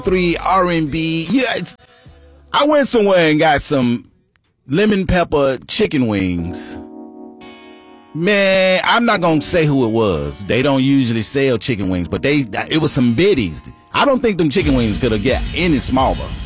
3 R&B. Yeah, I went somewhere and got some lemon pepper chicken wings. Man, I'm not gonna say who it was. They don't usually sell chicken wings, but it was some biddies. I don't think them chicken wings could have got any smaller.